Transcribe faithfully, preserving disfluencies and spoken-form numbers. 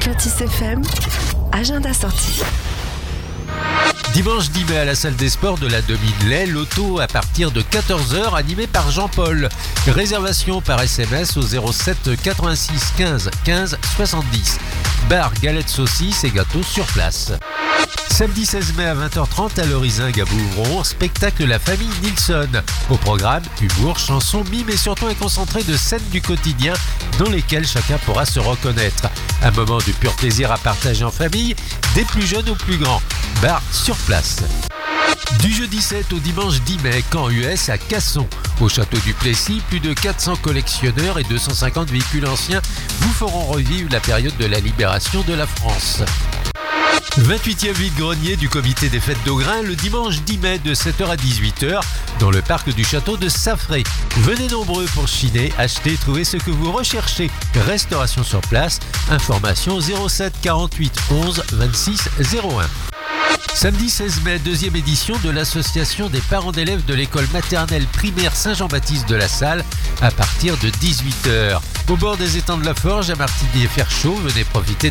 Lotus F M, agenda sorti. Dimanche dix mai à la salle des sports de la Domine-Lay, l'auto à partir de quatorze heures animé par Jean-Paul. Réservation par S M S au zéro sept quatre-vingt-six quinze quinze soixante-dix. Bar, galettes saucisses et gâteaux sur place. Samedi seize mai à vingt heures trente à l'Orizingue à Bouvron, spectacle La Famille Nilsson. Au programme, humour, chansons, mimes et surtout un concentré de scènes du quotidien dans lesquelles chacun pourra se reconnaître. Un moment de pur plaisir à partager en famille, des plus jeunes aux plus grands. Bar sur place. Du jeudi sept au dimanche dix mai, camp U S à Casson. Au château du Plessis, plus de quatre cents collectionneurs et deux cent cinquante véhicules anciens vous feront revivre la période de la libération de la France. vingt-huitième vide-grenier du comité des fêtes d'Augrain le dimanche dix mai de sept heures à dix-huit heures dans le parc du château de Saffré. Venez nombreux pour chiner, acheter et trouver ce que vous recherchez. Restauration sur place, information zéro sept quarante-huit onze vingt-six zéro un. Samedi seize mai, deuxième édition de l'association des parents d'élèves de l'école maternelle primaire Saint-Jean-Baptiste de la Salle à partir de dix-huit heures. Au bord des étangs de la Forge à Martigny-Ferchaud, venez profiter